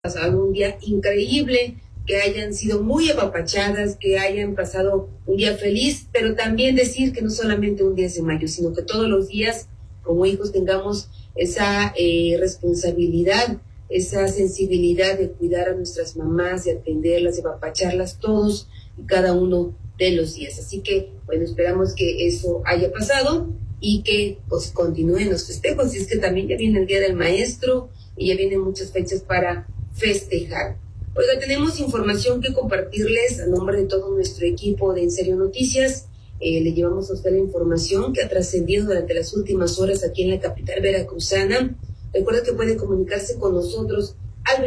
pasado un día increíble, que hayan sido muy apapachadas, que hayan pasado un día feliz, pero también decir que no solamente un 10 de mayo, sino que todos los días como hijos tengamos esa responsabilidad, esa sensibilidad de cuidar a nuestras mamás, de atenderlas, de apapacharlas todos y cada uno de los días. Así que, bueno, esperamos que eso haya pasado y que pues continúen los festejos. Y es que también ya viene el Día del Maestro y ya vienen muchas fechas para festejar. Oiga, tenemos información que compartirles a nombre de todo nuestro equipo de En Serio Noticias. Le llevamos a usted la información que ha trascendido durante las últimas horas aquí en la capital veracruzana. Recuerda que puede comunicarse con nosotros al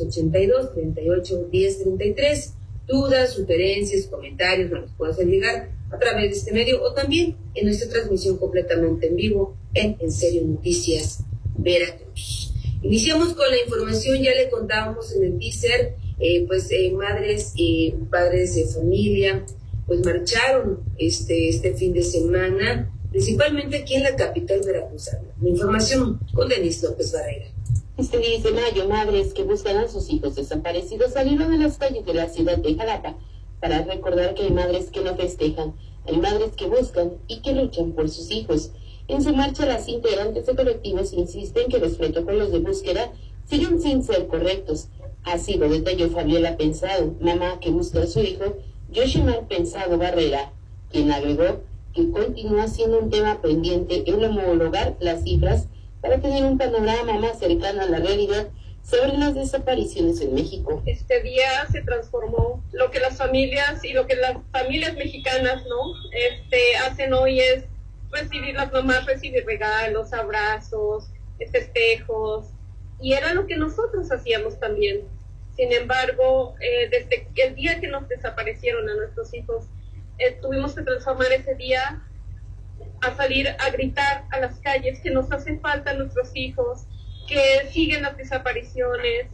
2282-381033. Dudas, sugerencias, comentarios nos los puede hacer llegar a través de este medio o también en nuestra transmisión completamente en vivo en Serio Noticias Veracruz. Iniciamos con la información, ya le contábamos en el teaser, madres y padres de familia pues marcharon este fin de semana, principalmente aquí en la capital veracruzana. La información con Denise López Barrera. Este 10 de mayo, madres que buscan a sus hijos desaparecidos salieron a las calles de la ciudad de Jalapa para recordar que hay madres que no festejan, hay madres que buscan y que luchan por sus hijos. En su marcha, las integrantes de colectivos insisten que los protocolos de búsqueda siguen sin ser correctos. Así lo detalló Fabiola Pensado, mamá que busca a su hijo, Yoshimar Pensado Barrera, quien agregó que continúa siendo un tema pendiente el homologar las cifras para tener un panorama más cercano a la realidad sobre las desapariciones en México. Este día se transformó. Lo que las familias mexicanas, hacen hoy es las mamás recibir regalos, abrazos, festejos, y era lo que nosotros hacíamos también. Sin embargo, desde el día que nos desaparecieron a nuestros hijos, tuvimos que transformar ese día a salir a gritar a las calles que nos hacen falta nuestros hijos, que siguen las desapariciones,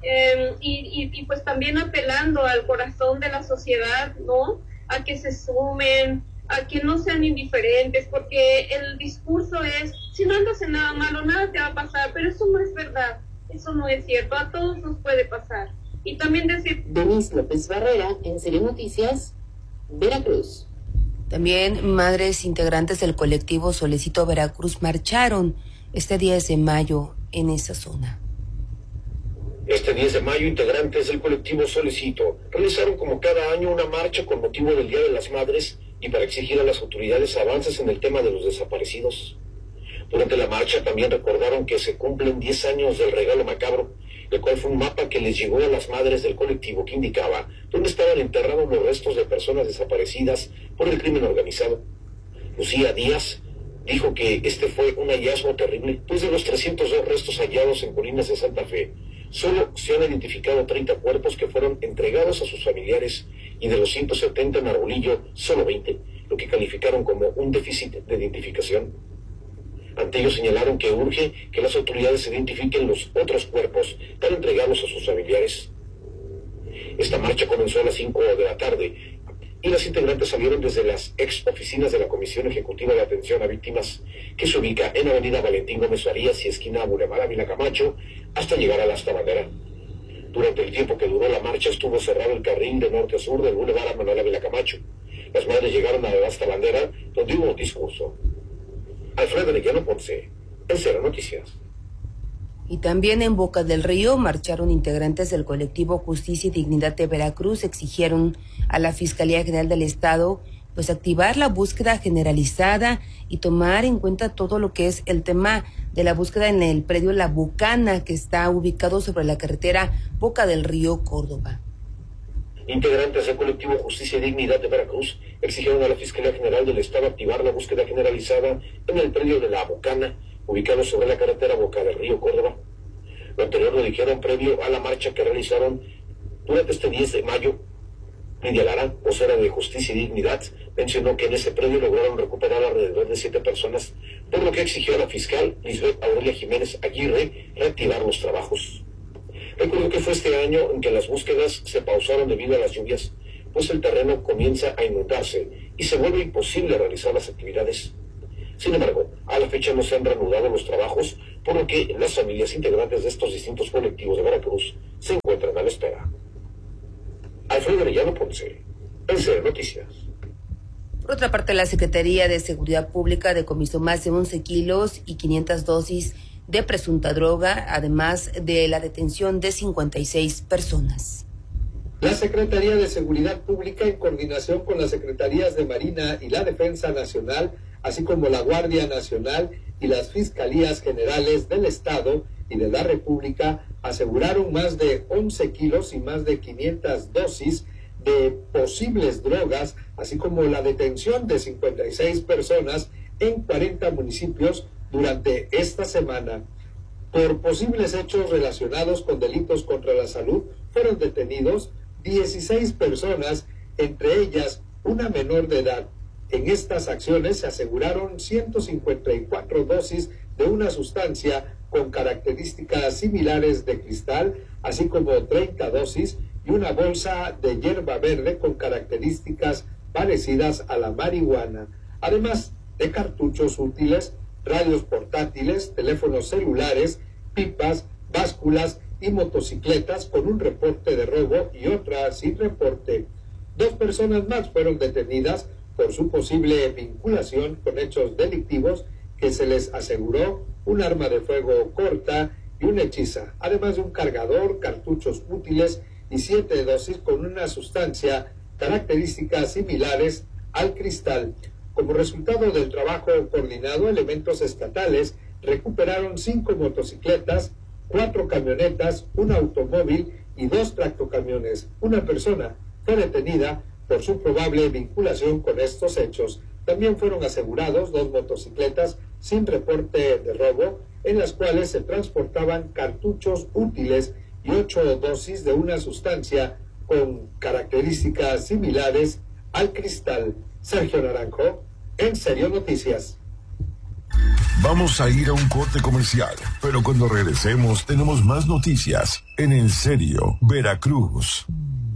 y pues también apelando al corazón de la sociedad, ¿no? A que se sumen, a que no sean indiferentes, porque el discurso es, si no andas en nada malo, nada te va a pasar, pero eso no es verdad, eso no es cierto, a todos nos puede pasar. Y también decir... Denise López Barrera, En Serio Noticias, Veracruz. También madres integrantes del colectivo Solecito Veracruz marcharon este 10 de mayo en esa zona. Este 10 de mayo, integrantes del colectivo Solecito realizaron como cada año una marcha con motivo del Día de las Madres y para exigir a las autoridades avances en el tema de los desaparecidos. Durante la marcha también recordaron que se cumplen 10 años del regalo macabro, el cual fue un mapa que les llegó a las madres del colectivo que indicaba dónde estaban enterrados los restos de personas desaparecidas por el crimen organizado. Lucía Díaz dijo que este fue un hallazgo terrible, pues de los 302 restos hallados en colinas de Santa Fe, solo se han identificado 30 cuerpos que fueron entregados a sus familiares y de los 170 en Arbolillo, solo 20, lo que calificaron como un déficit de identificación. Ante ello señalaron que urge que las autoridades identifiquen los otros cuerpos para entregarlos a sus familiares. Esta marcha comenzó a las 5 de la tarde y las integrantes salieron desde las ex oficinas de la Comisión Ejecutiva de Atención a Víctimas, que se ubica en Avenida Valentín Gómez Farías y esquina Boulevard Ávila Camacho, hasta llegar a la Hasta Bandera. Durante el tiempo que duró la marcha estuvo cerrado el carril de norte a sur del Boulevard Manuel Ávila Camacho. Las madres llegaron a la Hasta Bandera, donde hubo un discurso. Alfredo Arellano Ponce, En Serio Noticias. Y también en Boca del Río marcharon integrantes del colectivo Justicia y Dignidad de Veracruz, exigieron a la Fiscalía General del Estado pues activar la búsqueda generalizada y tomar en cuenta todo lo que es el tema de la búsqueda en el predio La Bucana, que está ubicado sobre la carretera Boca del Río, Córdoba. Integrantes del colectivo Justicia y Dignidad de Veracruz exigieron a la Fiscalía General del Estado activar la búsqueda generalizada en el predio de La Bucana, ubicado sobre la carretera Boca del Río, Córdoba. Lo anterior lo dijeron previo a la marcha que realizaron durante este 10 de mayo. Lidia Lara, vocera de Justicia y Dignidad, mencionó que en ese predio lograron recuperar alrededor de 7 personas, por lo que exigió a la fiscal Lisbeth Aurelia Jiménez Aguirre reactivar los trabajos. Recordó que fue este año en que las búsquedas se pausaron debido a las lluvias, pues el terreno comienza a inundarse y se vuelve imposible realizar las actividades. Sin embargo, a la fecha no se han reanudado los trabajos, por lo que las familias integrantes de estos distintos colectivos de Veracruz se encuentran a la espera. Alfredo Arellano Ponce, NCR Noticias. Por otra parte, la Secretaría de Seguridad Pública decomisó más de 11 kilos y 500 dosis de presunta droga, además de la detención de 56 personas. La Secretaría de Seguridad Pública, en coordinación con las Secretarías de Marina y la Defensa Nacional, así como la Guardia Nacional y las Fiscalías Generales del Estado y de la República, aseguraron más de 11 kilos y más de 500 dosis de posibles drogas, así como la detención de 56 personas en 40 municipios durante esta semana. Por posibles hechos relacionados con delitos contra la salud, fueron detenidos 16 personas, entre ellas una menor de edad. En estas acciones se aseguraron 154 dosis de una sustancia con características similares de cristal, así como 30 dosis y una bolsa de hierba verde con características parecidas a la marihuana, además de cartuchos útiles, radios portátiles, teléfonos celulares, pipas, básculas y motocicletas con un reporte de robo y otra sin reporte. 2 personas más fueron detenidas por su posible vinculación con hechos delictivos, que se les aseguró un arma de fuego corta y una hechiza, además de un cargador, cartuchos útiles y 7 dosis con una sustancia características similares al cristal. Como resultado del trabajo coordinado, elementos estatales recuperaron 5 motocicletas, 4 camionetas, un automóvil y 2 tractocamiones. Una persona fue detenida por su probable vinculación con estos hechos. También fueron asegurados 2 motocicletas sin reporte de robo, en las cuales se transportaban cartuchos útiles y 8 dosis de una sustancia con características similares al cristal. Sergio Naranjo, NCR Noticias. Vamos a ir a un corte comercial, pero cuando regresemos tenemos más noticias en NCR Veracruz.